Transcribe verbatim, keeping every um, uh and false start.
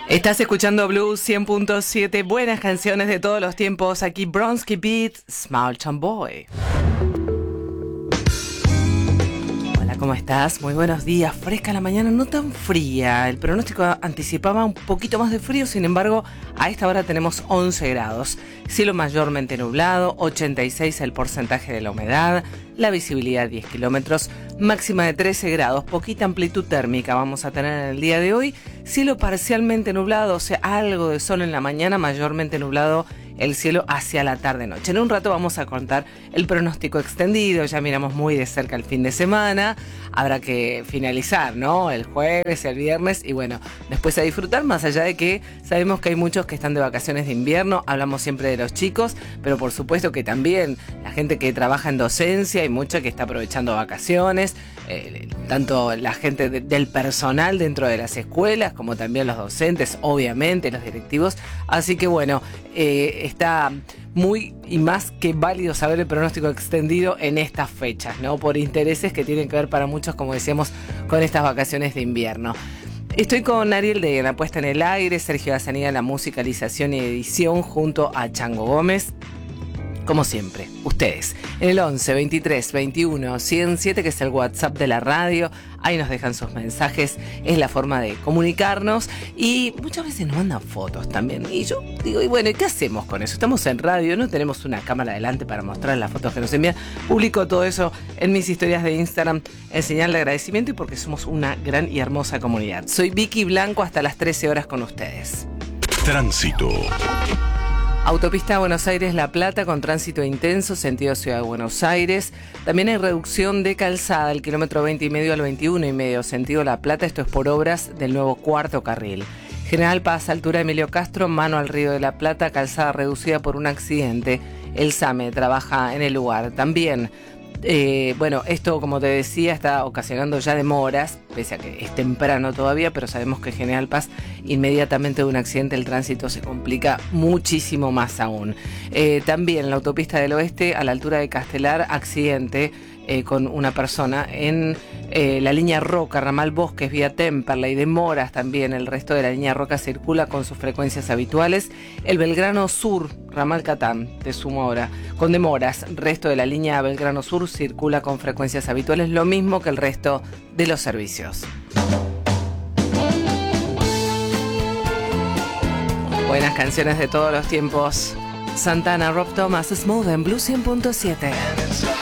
Estás escuchando Blues cien punto siete, buenas canciones de todos los tiempos. Aquí Bronski Beat, Small Town Boy. Hola, ¿cómo estás? Muy buenos días. Fresca la mañana, no tan fría. El pronóstico anticipaba un poquito más de frío, sin embargo, a esta hora tenemos once grados. Cielo mayormente nublado, ochenta y seis el porcentaje de la humedad, la visibilidad diez kilómetros, máxima de trece grados, poquita amplitud térmica vamos a tener en el día de hoy. Cielo parcialmente nublado, o sea, algo de sol en la mañana, mayormente nublado el cielo hacia la tarde-noche. En un rato vamos a contar el pronóstico extendido, ya miramos muy de cerca el fin de semana, habrá que finalizar, ¿no? El jueves, el viernes y bueno, después a disfrutar, más allá de que sabemos que hay muchos que están de vacaciones de invierno, hablamos siempre de los chicos, pero por supuesto que también la gente que trabaja en docencia, hay mucha que está aprovechando vacaciones, eh, tanto la gente de, del personal dentro de las escuelas, como también los docentes, obviamente, los directivos, así que bueno, eh, está muy y más que válido saber el pronóstico extendido en estas fechas, ¿no? Por intereses que tienen que ver para muchos, como decíamos, con estas vacaciones de invierno. Estoy con Ariel de la puesta en el aire, Sergio Azanía en la musicalización y edición, junto a Chango Gómez. Como siempre, ustedes, en el once, veintitrés, veintiuno, ciento siete, que es el WhatsApp de la radio, ahí nos dejan sus mensajes, es la forma de comunicarnos y muchas veces nos mandan fotos también. Y yo digo, y bueno, ¿y qué hacemos con eso? Estamos en radio, no tenemos una cámara delante para mostrar las fotos que nos envían. Publico todo eso en mis historias de Instagram en señal de agradecimiento y porque somos una gran y hermosa comunidad. Soy Vicky Blanco, hasta las trece horas con ustedes. Tránsito. Autopista Buenos Aires-La Plata con tránsito intenso, sentido Ciudad de Buenos Aires. También hay reducción de calzada, el kilómetro veinte y medio al veintiuno y medio, sentido La Plata. Esto es por obras del nuevo cuarto carril. General Paz, altura Emilio Castro, mano al Río de la Plata, calzada reducida por un accidente. El SAME trabaja en el lugar. También, eh, bueno, esto como te decía está ocasionando ya demoras, pese a que es temprano todavía, pero sabemos que General Paz, inmediatamente de un accidente, el tránsito se complica muchísimo más aún. Eh, también la autopista del oeste, a la altura de Castelar, accidente eh, con una persona en eh, la línea Roca, ramal Bosques, vía Temperley, demoras también. El resto de la línea Roca circula con sus frecuencias habituales. El Belgrano Sur, ramal Catán, te sumo ahora, con demoras. Resto de la línea Belgrano Sur circula con frecuencias habituales, lo mismo que el resto de los servicios. Buenas canciones de todos los tiempos. Santana, Rob Thomas, Smooth en Blues cien punto siete.